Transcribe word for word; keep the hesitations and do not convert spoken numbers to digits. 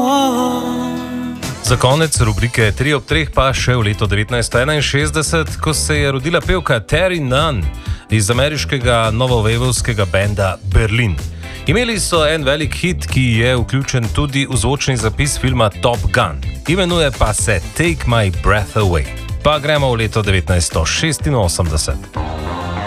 Za konec rubrike tri ob treh pa še v leto devetnajststo enainšestdeset, ko se je rodila pevka Terry Nunn iz ameriškega novovejvovskega benda Berlin. Imeli so en velik hit, ki je vključen tudi v zvočni zapis filma Top Gun. Imenuje pa se Take My Breath Away. Pa gremo v leto devetnajststo šestinosemdeset.